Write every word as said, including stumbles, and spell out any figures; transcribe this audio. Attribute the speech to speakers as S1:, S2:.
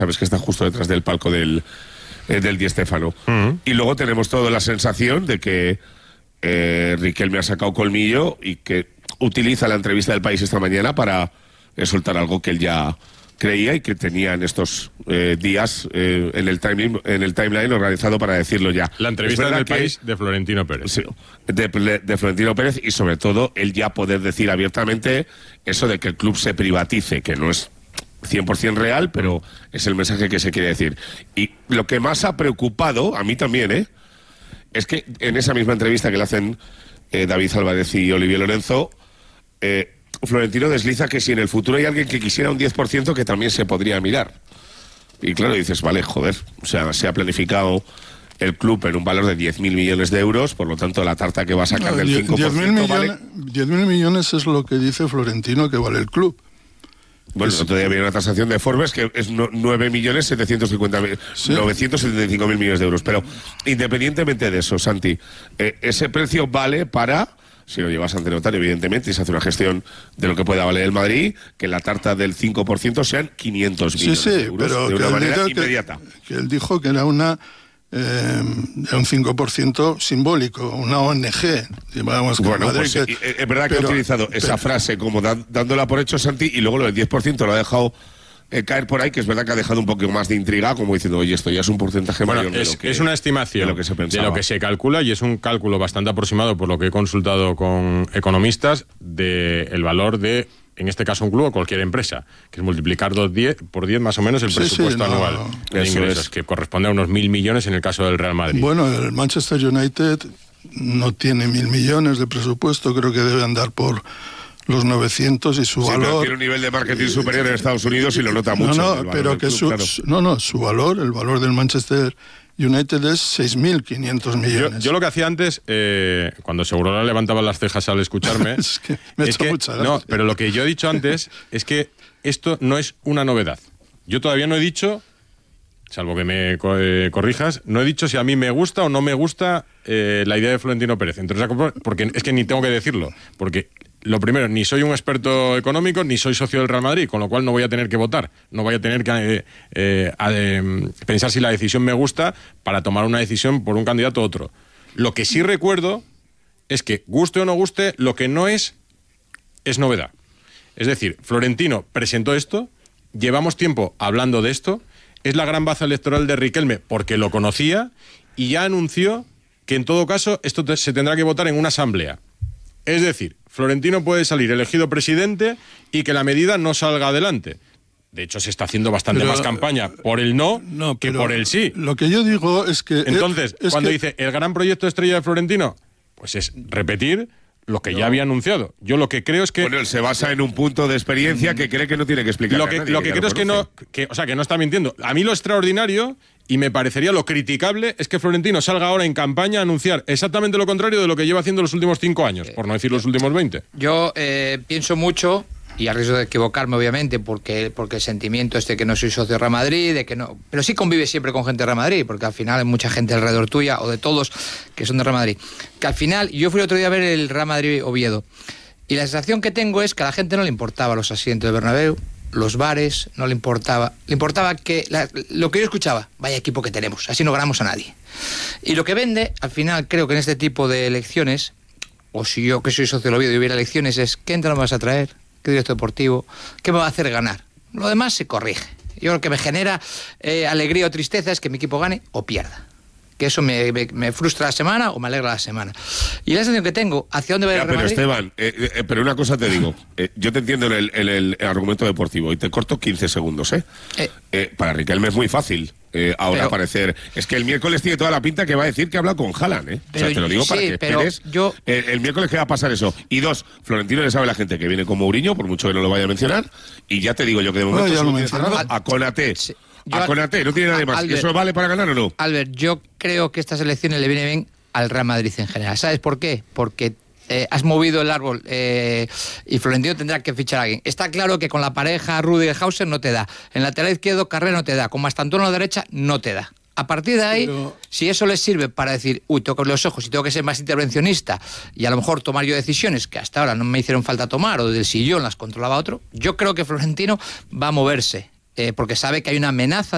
S1: sabes que está justo detrás del palco del, eh, del Di Stéfano. Uh-huh. Y luego tenemos toda la sensación de que eh, Riquelme ha sacado colmillo y que utiliza la entrevista del País esta mañana para eh, soltar algo que él ya creía y que tenía en estos eh, días eh, en, el timeline, en el timeline organizado para decirlo ya.
S2: La entrevista del País de Florentino Pérez.
S1: Sí, de, de Florentino Pérez, y sobre todo él ya poder decir abiertamente eso de que el club se privatice, que no es cien por ciento real, pero es el mensaje que se quiere decir. Y lo que más ha preocupado, a mí también, ¿eh? es que en esa misma entrevista que le hacen eh, David Álvarez y Olivier Lorenzo, eh, Florentino desliza que si en el futuro hay alguien que quisiera un diez por ciento, que también se podría mirar. Y claro, dices, vale, joder, o sea, se ha planificado el club en un valor de diez mil millones de euros, por lo tanto la tarta que va a sacar no, del cinco por ciento vale...
S3: diez mil millones es lo que dice Florentino que vale el club.
S1: Bueno, es... todavía había una tasación de Forbes que es nueve millones setecientos cincuenta mil, sí. novecientos setenta y cinco mil millones de euros. Pero independientemente de eso, Santi, eh, ese precio vale para, si lo llevas ante notario, evidentemente, y se hace una gestión de lo que pueda valer el Madrid, que la tarta del cinco por ciento sean quinientos millones
S3: sí, sí,
S1: de euros
S3: pero
S1: de una manera inmediata.
S3: Que, que él dijo que era una... Eh, un cinco por ciento simbólico, una O N G. Digamos, que
S1: bueno,
S3: Madrid,
S1: pues
S3: que,
S1: es verdad que
S3: pero,
S1: ha utilizado
S3: pero,
S1: esa frase como da, dándola por hecho, Santi, y luego lo del diez por ciento lo ha dejado eh, caer por ahí, que es verdad que ha dejado un poco más de intriga, como diciendo, oye, esto ya es un porcentaje
S2: bueno,
S1: mayor de
S2: es,
S1: lo que
S2: es una estimación
S1: de lo que se pensaba.
S2: De lo que se calcula, y es un cálculo bastante aproximado por lo que he consultado con economistas, del de valor de, en este caso, un club o cualquier empresa, que es multiplicar dos diez, por diez más o menos el sí, presupuesto sí, no, anual de ingresos, es. que corresponde a unos mil millones en el caso del Real Madrid.
S3: Bueno, el Manchester United no tiene mil millones de presupuesto, creo que debe andar por los novecientos y su
S1: sí,
S3: valor...
S1: Pero tiene un nivel de marketing superior en Estados Unidos y lo nota mucho.
S3: No, no, pero que club, su, claro. no, no, su valor, el valor del Manchester United es seis mil quinientos millones.
S2: Yo, yo lo que hacía antes, eh, cuando Segurola levantaba las cejas al escucharme...
S3: es que me
S2: es
S3: hecho
S2: que,
S3: mucha
S2: no, pero lo que yo he dicho antes es que esto no es una novedad. Yo todavía no he dicho, salvo que me eh, corrijas, no he dicho si a mí me gusta o no me gusta eh, la idea de Florentino Pérez. Entonces, porque es que ni tengo que decirlo, porque... Lo primero, ni soy un experto económico, ni soy socio del Real Madrid, con lo cual no voy a tener que votar, no voy a tener que eh, eh, eh, pensar si la decisión me gusta para tomar una decisión por un candidato u otro. Lo que sí recuerdo es que, guste o no guste, lo que no es, es novedad. Es decir, Florentino presentó esto, llevamos tiempo hablando de esto, es la gran baza electoral de Riquelme porque lo conocía y ya anunció que en todo caso esto te, se tendrá que votar en una asamblea. Es decir, Florentino puede salir elegido presidente y que la medida no salga adelante. De hecho, se está haciendo bastante pero, más campaña por el no, no que por el sí.
S3: Lo que yo digo es que...
S2: Entonces,
S3: es
S2: cuando
S3: que...
S2: dice el gran proyecto estrella de Florentino, pues es repetir lo que no. ya había anunciado. Yo lo que creo es que...
S1: Bueno, él se basa en un punto de experiencia que cree que no tiene que explicar
S2: Lo que,
S1: a nadie,
S2: lo que, que creo es que no... Que, o sea, que no está mintiendo. A mí lo extraordinario... Y me parecería lo criticable es que Florentino salga ahora en campaña a anunciar exactamente lo contrario de lo que lleva haciendo los últimos cinco años, por no decir los últimos veinte.
S4: Yo eh, pienso mucho, y a riesgo de equivocarme obviamente, porque, porque el sentimiento este que no soy socio de Real Madrid, de que no, pero sí convive siempre con gente de Real Madrid, porque al final hay mucha gente alrededor tuya, o de todos, que son de Real Madrid. Que al final, yo fui el otro día a ver el Real Madrid-Oviedo, y la sensación que tengo es que a la gente no le importaba los asientos de Bernabéu, los bares, no le importaba. Le importaba que la, lo que yo escuchaba, vaya equipo que tenemos, así no ganamos a nadie. Y lo que vende, al final, creo que en este tipo de elecciones, o si yo que soy socio del Oviedo y hubiera elecciones, es ¿qué entrada me vas a traer? ¿Qué director deportivo? ¿Qué me va a hacer ganar? Lo demás se corrige. Yo lo que me genera eh, alegría o tristeza es que mi equipo gane o pierda. Que eso me, me, me frustra la semana o me alegra la semana. Y la sensación que tengo, ¿hacia dónde va
S1: ya,
S4: el Real
S1: Madrid? Pero Esteban, eh, eh, pero una cosa te digo, eh, yo te entiendo en el, en el argumento deportivo y te corto quince segundos, ¿eh? eh. eh para Riquelme es muy fácil eh, ahora pero, aparecer. Es que el miércoles tiene toda la pinta que va a decir que ha hablado con Haaland, ¿eh?
S4: Pero,
S1: o sea, te lo digo
S4: sí,
S1: para que
S4: pero
S1: esperes.
S4: Yo...
S1: Eh, el miércoles que va a pasar eso. Y dos, Florentino le sabe a la gente que viene con Mourinho, por mucho que no lo vaya a mencionar, y ya te digo yo que de momento
S3: no,
S1: no tiene nada a Konaté. Sí. Yo, a Konaté, no tiene nadie más. Albert, ¿eso vale para ganar o no?
S4: Albert, yo creo que estas elecciones le vienen bien al Real Madrid en general. ¿Sabes por qué? Porque eh, has movido el árbol eh, y Florentino tendrá que fichar a alguien. Está claro que con la pareja Rüdiger Hauser no te da. En lateral izquierdo, Carrera no te da. Con Mastantuono a la derecha, no te da. A partir de ahí, pero... si eso les sirve para decir, uy, tengo que abrir los ojos y tengo que ser más intervencionista y a lo mejor tomar yo decisiones que hasta ahora no me hicieron falta tomar o del sillón las controlaba otro, yo creo que Florentino va a moverse eh, porque sabe que hay una amenaza